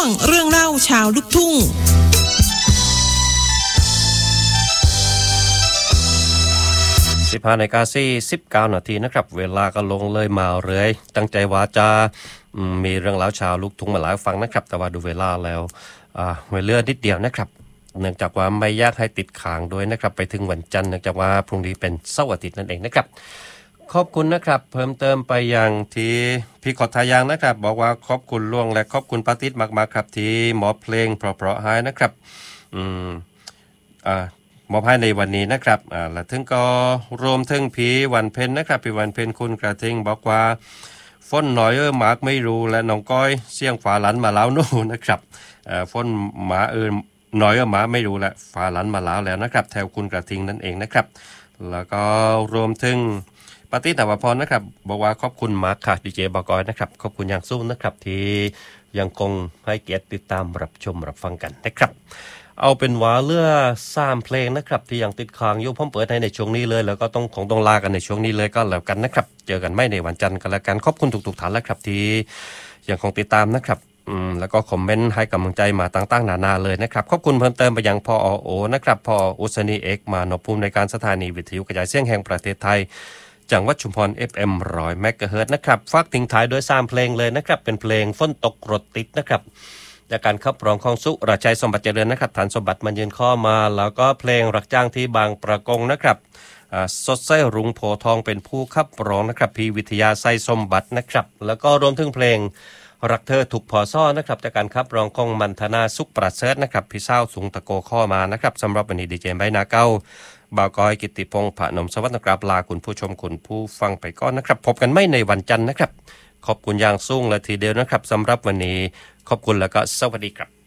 งเรื่องเล่าชาวลูกทุ่ง 15:49 นาทีนะครับเวลาก็ลงเลยมาเรื่อยตั้งใจว่าจะมีเรื่องเล่าชาวลูกทุ่งมาหลายฟังนะครับแต่ว่าดูเวลาแล้วเวลานิดเดียวนะครับเนื่องจากว่าไม่อยากให้ติดค้างด้วยนะครับไปถึงวันจันทร์เนื่องจากว่าพรุ่งนี้เป็นเสาร์อาทิตย์นั่นเองนะครับขอบคุณนะครับเพิ่มเติมไปยังที่พี่ขอทายางนะครับบอกว่าขอบคุณล่วงและขอบคุณปาติดมากๆครับที่มอบเพลงเพราะๆให้นะครับมอบให้ในวันนี้นะครับและถึงก็รวมถึงพี่วันเพ็ญนะครับพี่วันเพ็ญคุณกระทิงบอกว่าฝนหน่อยหมากไม่รู้และน้องก้อยเสียงฝาหลันมาแล้วนู่นนะครับฝนหมาหน่อยหมาไม่รู้และฝาหลันมาแล้วนะครับแถวคุณกระทิงนั่นเองนะครับแล้วก็รวมถึงปาติตาวพรนะครับบอกว่าขอบคุณมากค่ะดีเจบกอยนะครับขอบคุณอย่างสูงนะครับที่ยังคงให้เกียรติติดตามรับชมรับฟังกันนะครับเอาเป็นว่าเลือ3เพลงนะครับที่ยังติดค้างอยู่ผมเปิดให้ในช่วงนี้เลยแล้วก็ต้องลากันในช่วงนี้เลยก็แล้วกันนะครับเจอกันไม่ในวันจันทร์กันแล้วกันขอบคุณทุกท่านแล้วครับที่ยังคงติดตามนะครับแล้วก็คอมเมนต์ให้กำลังใจมาต่างๆนานาเลยนะครับขอบคุณเพิ่มเติมไปยังพอโอนะครับพออุษณีเอกมานพภูมิในการสถานีวิทยุกระจายเสียงแห่งประเทศไทยจังหวัดชุมพร FM 100 เมกะเฮิรตซ์นะครับฝากทิ้งท้ายด้วย3เพลงเลยนะครับเป็นเพลงฝนตกรถติดนะครับจากการขับร้องของสุรชัยสมบัติเจริญนะครับฐานสมบัติมันยืนข้อมาแล้วก็เพลงรักจ้างที่บางประกงนะครับสดใสรุ้งโพทองเป็นผู้ขับร้องนะครับพีวิทยาไซสมบัตินะครับแล้วก็รวมถึงเพลงรักเธอถูกพอซ้อนะครับจากการขับร้องของมันธนาสุขประเสริฐนะครับพี่เศร้าสูงตะโกข้อมานะครับสำหรับวันนี้ดีเจใบนาเก้าบ่าวกอยกิตติพงษ์ผนมสวัสดิ์นะครับลาคุณผู้ชมคุณผู้ฟังไปก่อนนะครับพบกันไม่ในวันจันทร์นะครับขอบคุณอย่างสูงและทีเดียวนะครับสำหรับวันนี้ขอบคุณแล้วก็สวัสดีครับ